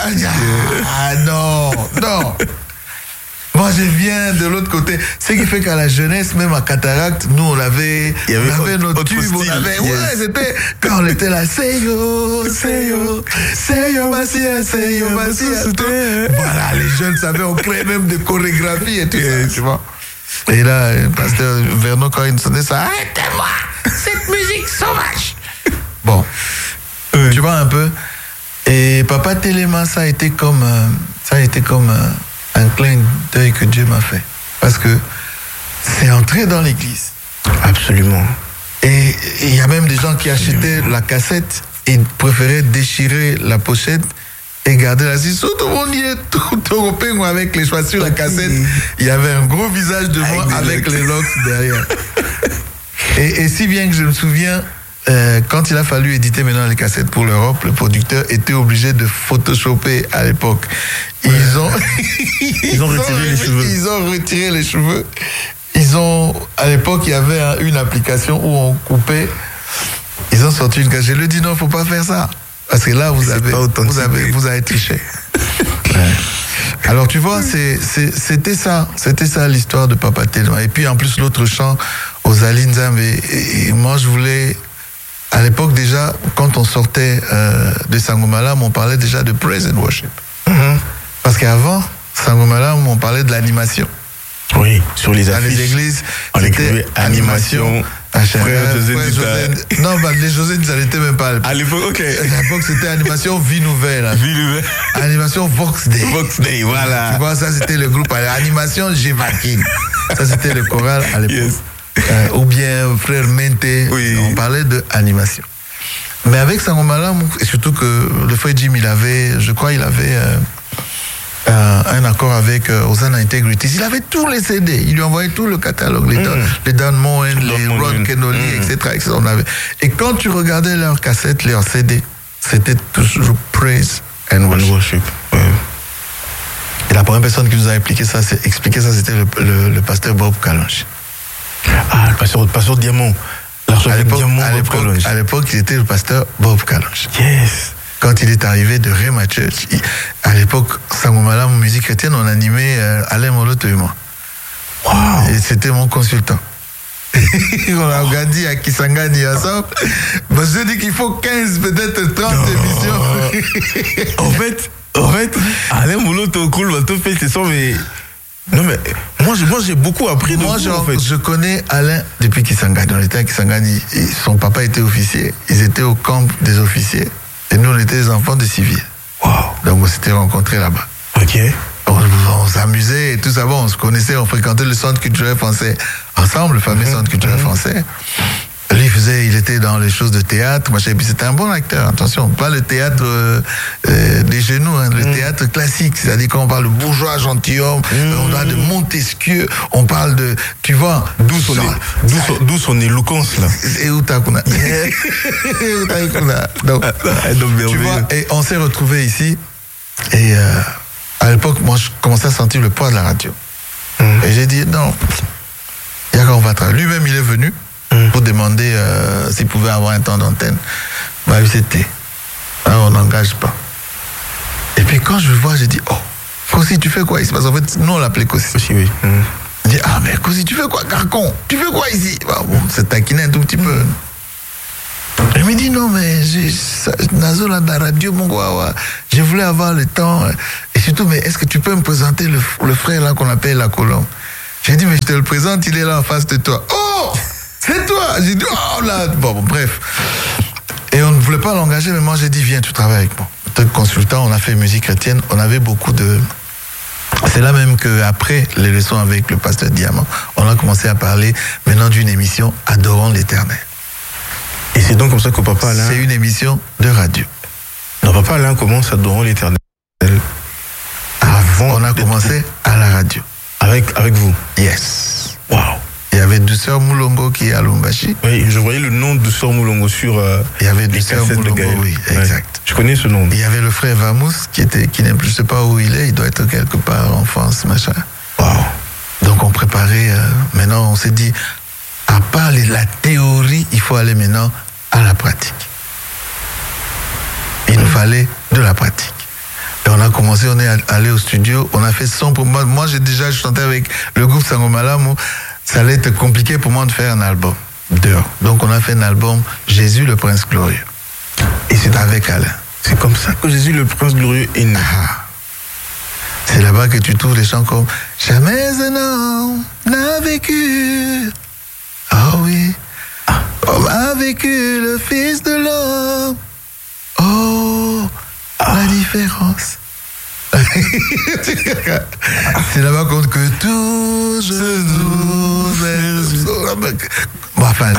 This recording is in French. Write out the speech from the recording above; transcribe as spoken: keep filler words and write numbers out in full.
Ah non, non. Moi, je viens de l'autre côté. Ce qui fait qu'à la jeunesse, même à Cataracte, nous, on avait, on avait nos tubes, on avait, yes. Ouais, c'était, quand on était là, Seyo, Seyo, Seyo, Massia, Seyo, Massia. Voilà, les jeunes savaient, on créait même des chorégraphies et tout yes. ça, tu vois. Et là, le pasteur Vernon, quand il nous sonnait ça, arrêtez-moi, cette musique sauvage. Bon, oui. Tu vois un peu. Et Papa Téléma, ça a été comme, euh, ça a été comme, euh, un clin d'œil que Dieu m'a fait. Parce que c'est entré dans l'église. Absolument. Et il y a même des gens qui achetaient la cassette et préféraient déchirer la pochette et garder la scie. Tout le monde y est tout européen avec les choix sur la cassette. Il y avait un gros visage de moi avec, avec les locks derrière. et, et si bien que je me souviens, Euh, quand il a fallu éditer maintenant les cassettes pour l'Europe, le producteur était obligé de photoshopper à l'époque. Ils ouais. ont, ils, ils ont retiré ont, les cheveux. Ils ont retiré les cheveux. Ils ont, à l'époque, il y avait hein, une application où on coupait. Ils ont sorti une cassette. Je lui ai dit non, faut pas faire ça, parce que là vous c'est avez, vous avez, vous avez triché. Ouais. Alors tu vois, c'est, c'est, c'était ça, c'était ça l'histoire de Papa Téléma. Et puis en plus l'autre chant, Ozalie Nzambe. Et, et moi je voulais. À l'époque, déjà, quand on sortait euh, de Sangomalam, on parlait déjà de praise and worship. Mm-hmm. Parce qu'avant, Sangomalam, on parlait de l'animation. Oui, sur les affiches. Dans les églises, on c'était animation. animation frère José, frère José. Non, bah, les José, ça n'était même pas. À l'époque, ok. À l'époque, c'était animation Vie Nouvelle. Vie Nouvelle. Animation Vox Day. Vox Day, voilà. Tu vois, ça, c'était le groupe. Animation Jévakin. Ça, c'était le choral à l'époque. Yes. Euh, ou bien frère Mente, oui. On parlait de animation. Mais avec Sangomalam, et surtout que le frère Jim, il avait, je crois, il avait euh, euh, un accord avec euh, Hosanna Integrity. Il avait tous les C D, il lui envoyait tout le catalogue, les, mm. Don, les Dan Moen, les Ron Kennedy, mm. et cetera, et cetera. On avait. Et quand tu regardais leurs cassettes, leurs C D, c'était toujours praise and worship. worship. Ouais. Et la première personne qui nous a expliqué ça, c'est, expliqué ça, c'était le, le, le pasteur Bob Kalonji. Ah, le pasteur, le pasteur Diamant. À l'époque, Diamant, à, l'époque, à l'époque, il était le pasteur Bob Kalonji. Yes. Quand il est arrivé de Rema Church, il, à l'époque, Sangomalam, musique chrétienne, on animait euh, Alain Moloto et moi. Wow. Et c'était mon consultant. On a regardé à Kisangani ensemble. Bah, je dis qu'il faut quinze, peut-être trente non. émissions. en fait, en fait, Alain Moloto, cool, on te fait, c'est ça, mais. Non mais moi, je, moi j'ai beaucoup appris de moi, vous, genre, en fait. Je connais Alain depuis Kisangani. On était à Kisangani. Son papa était officier. Ils étaient au camp des officiers. Et nous, on était des enfants de civils. Wow. Donc on s'était rencontrés là-bas. Ok. On, on s'amusait et tout ça. Bon, on se connaissait, on fréquentait le centre culturel français ensemble, le fameux mmh. centre culturel mmh. français. Lui, il faisait, il était dans les choses de théâtre, machin, et puis c'était un bon acteur, attention, pas le théâtre euh, euh, des genoux, hein, le mmh. théâtre classique, c'est-à-dire quand on parle de bourgeois gentilhomme, mmh. on parle de Montesquieu, on parle de, tu vois, d'où son, é, d'où son, d'où son éloquence, là. Et où t'as qu'on a. Donc, tu vois, et on s'est retrouvés ici, et euh, à l'époque, moi, je commençais à sentir le poids de la radio. Mmh. Et j'ai dit, non, il y a qu'on va travailler. Lui-même, il est venu pour demander euh, s'il pouvait avoir un temps d'antenne. Bah, c'était. Ah, on n'engage pas. Et puis quand je le vois, j'ai dit, oh, Kosi, tu fais quoi ici? Parce qu'en fait, nous, on l'appelait Kosi. Kosi, oui. Mmh. Il dit, ah, mais Kosi, tu fais quoi, Garcon? Tu fais quoi ici? Bah, bon, c'est taquiné un tout petit peu. Il me dit, non, mais Nazo, là, dans la radio, mon gars, je voulais avoir le temps. Et surtout, mais est-ce que tu peux me présenter le, le frère, là, qu'on appelle la Colombe? J'ai dit, mais je te le présente, il est là en face de toi. Oh! C'est toi! J'ai dit, oh là! Bon, bon, bref. Et on ne voulait pas l'engager, mais moi, j'ai dit, viens, tu travailles avec moi. En tant que consultant, on a fait musique chrétienne, on avait beaucoup de. C'est là même qu'après les leçons avec le pasteur Diamant, on a commencé à parler maintenant d'une émission Adorons l'Éternel. Et c'est donc comme ça que Papa Alain. C'est une émission de radio. Non, Papa Alain commence Adorons l'Éternel. Avant, on a commencé à la radio. Avec, avec vous? Yes. Wow. Il y avait Douceur Moulongo qui est à Lumbashi. Oui, je voyais le nom de Douceur Moulongo sur euh, il y avait Douceur Moulongo, oui, exact. Ouais. Je connais ce nom. Il y avait le frère Vamous qui était, qui n'est plus, je sais pas où il est, il doit être quelque part en France, machin. Wow. Donc on préparait, euh, maintenant on s'est dit, à part les, la théorie, il faut aller maintenant à la pratique. Il mmh. nous fallait de la pratique. Et on a commencé, on est allé au studio, on a fait cent pour moi. Moi, j'ai déjà chanté avec le groupe Sangomalamu. Ça allait être compliqué pour moi de faire un album. Deux. Donc, on a fait un album, Jésus le Prince Glorieux. Et c'est avec Alain. C'est comme ça que Jésus le Prince Glorieux est né. Ah. C'est là-bas que tu trouves des chants comme Jamais un homme n'a vécu. Oh oui. Comme a vécu le Fils de l'homme. Oh, ah. La différence. C'est là-bas qu'on que tous je nous. Bon, enfin,